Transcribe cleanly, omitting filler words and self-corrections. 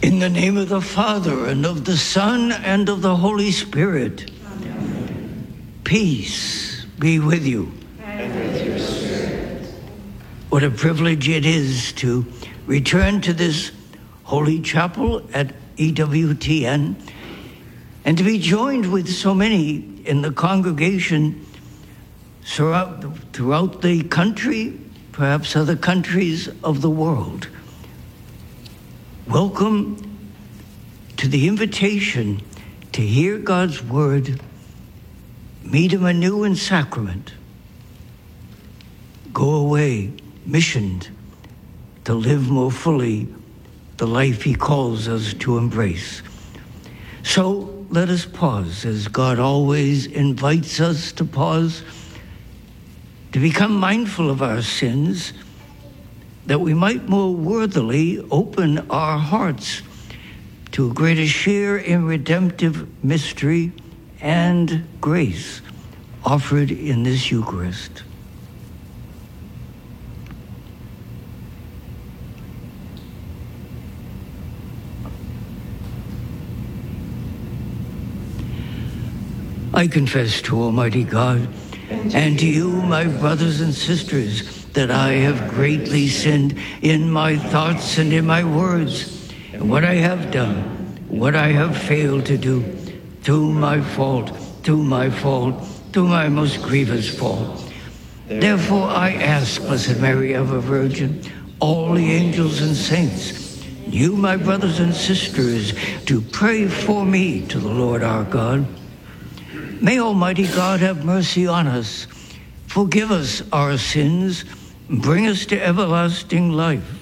In the name of the Father, and of the Son, and of the Holy Spirit. Amen. Peace be with you. And with your spirit. What a privilege it is to return to this holy chapel at EWTN and to be joined with so many in the congregation throughout the country, perhaps other countries of the world. Welcome to the invitation to hear God's word, meet him anew in sacrament, go away missioned to live more fully the life he calls us to embrace. So let us pause, as God always invites us to pause, to become mindful of our sins, that we might more worthily open our hearts to a greater share in redemptive mystery and grace offered in this Eucharist. I confess to Almighty God and to you, my brothers and sisters, that I have greatly sinned in my thoughts and in my words, and what I have done, what I have failed to do, through my most grievous fault. Therefore I ask, Blessed Mary, ever Virgin, all the angels and saints, you, my brothers and sisters, to pray for me to the Lord our God. May Almighty God have mercy on us, forgive us our sins, bring us to everlasting life.